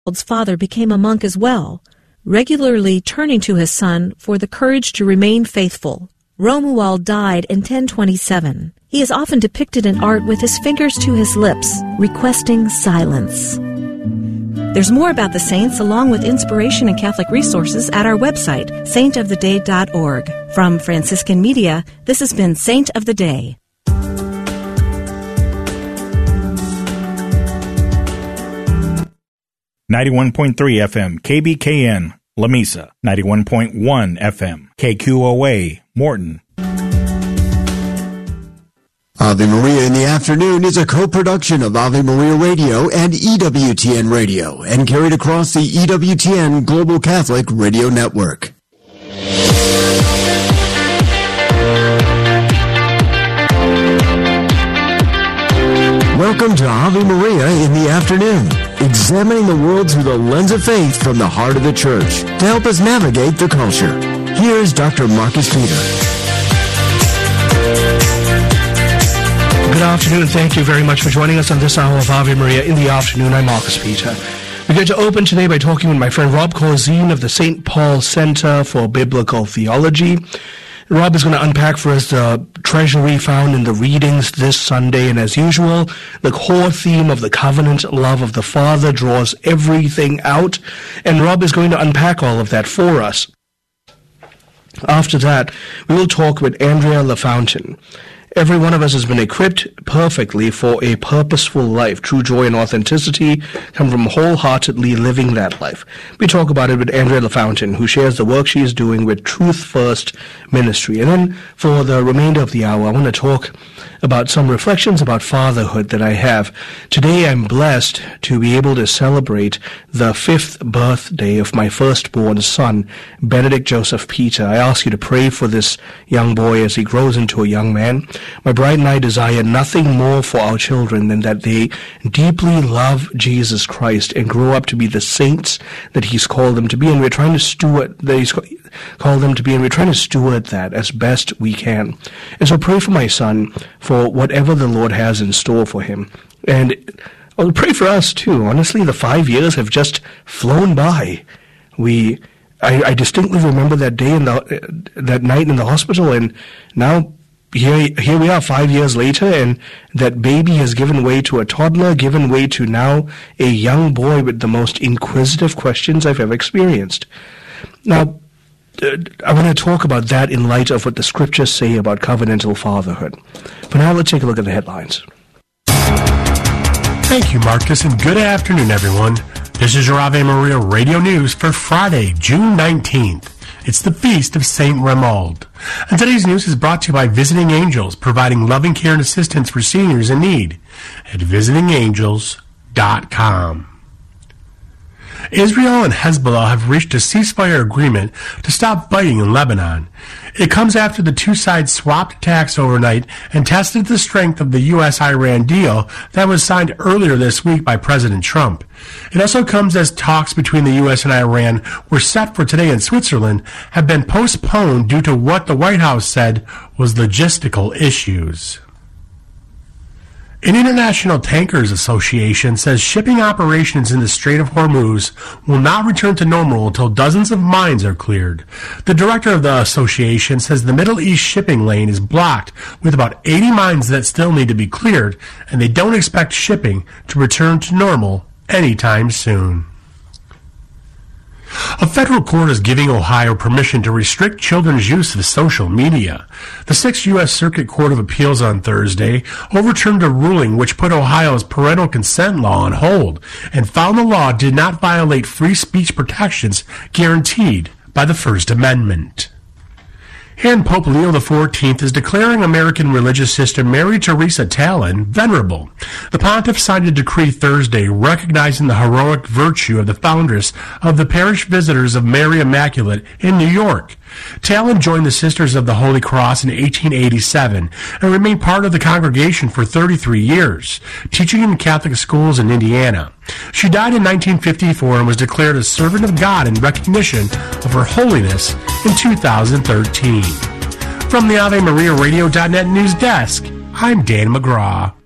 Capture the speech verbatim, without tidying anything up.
Romuald's father became a monk as well, regularly turning to his son for the courage to remain faithful. Romuald died in ten twenty-seven. He is often depicted in art with his fingers to his lips, requesting silence. There's more about the saints along with inspiration and Catholic resources at our website, saint of the day dot org. From Franciscan Media, this has been Saint of the Day. ninety-one point three F M, K B K N, La Mesa. ninety-one point one F M, K Q O A, Morton. Ave Maria in the Afternoon is a co-production of Ave Maria Radio and E W T N Radio and carried across the E W T N Global Catholic Radio Network. Welcome to Ave Maria in the Afternoon, examining the world through the lens of faith from the heart of the Church to help us navigate the culture. Here's Doctor Marcus Peter. Good afternoon. Thank you very much for joining us on this hour of Ave Maria in the Afternoon. I'm Marcus Peter. We're going to open today by talking with my friend Rob Corzine of the Saint Paul Center for Biblical Theology. Rob is going to unpack for us the treasury found in the readings this Sunday, and as usual, the core theme of the covenant love of the Father draws everything out, and Rob is going to unpack all of that for us. After that, we will talk with Andrea LaFountain. Every one of us has been equipped perfectly for a purposeful life. True joy and authenticity come from wholeheartedly living that life. We talk about it with Andrea LaFountain, who shares the work she is doing with Truth First Ministry. And then for the remainder of the hour, I want to talk about some reflections about fatherhood that I have. Today I'm blessed to be able to celebrate the fifth birthday of my firstborn son, Benedict Joseph Peter. I ask you to pray for this young boy as he grows into a young man. My bride and I desire nothing more for our children than that they deeply love Jesus Christ and grow up to be the saints that He's called them to be, and we're trying to steward that He's called them to be, and we're trying to steward that as best we can. And so pray for my son for whatever the Lord has in store for him, and I'll pray for us too. Honestly, the five years have just flown by. We, I, I distinctly remember that day in the that night in the hospital, and now. Here, here we are five years later, and that baby has given way to a toddler, given way to now a young boy with the most inquisitive questions I've ever experienced. Now, uh, I want to talk about that in light of what the scriptures say about covenantal fatherhood. For now, let's take a look at the headlines. Thank you, Marcus, and good afternoon, everyone. This is your Ave Maria Radio News for Friday, June nineteenth. It's the feast of Saint Romuald. And today's news is brought to you by Visiting Angels, providing loving care and assistance for seniors in need at visiting angels dot com. Israel and Hezbollah have reached a ceasefire agreement to stop fighting in Lebanon. It comes after the two sides swapped attacks overnight and tested the strength of the U S Iran deal that was signed earlier this week by President Trump. It also comes as talks between the U S and Iran were set for today in Switzerland have been postponed due to what the White House said was logistical issues. An International Tankers Association says shipping operations in the Strait of Hormuz will not return to normal until dozens of mines are cleared. The director of the association says the Middle East shipping lane is blocked with about eighty mines that still need to be cleared, and they don't expect shipping to return to normal anytime soon. A federal court is giving Ohio permission to restrict children's use of social media. The Sixth U S Circuit Court of Appeals on Thursday overturned a ruling which put Ohio's parental consent law on hold and found the law did not violate free speech protections guaranteed by the First Amendment. And Pope Leo the fourteenth is declaring American religious sister Mary Teresa Tallon venerable. The pontiff signed a decree Thursday recognizing the heroic virtue of the foundress of the Parish Visitors of Mary Immaculate in New York. Tallon joined the Sisters of the Holy Cross in eighteen eighty-seven and remained part of the congregation for thirty-three years, teaching in Catholic schools in Indiana. She died in nineteen fifty-four and was declared a servant of God in recognition of her holiness in two thousand thirteen. From the Ave Maria Radio dot net news desk, I'm Dan McGraw.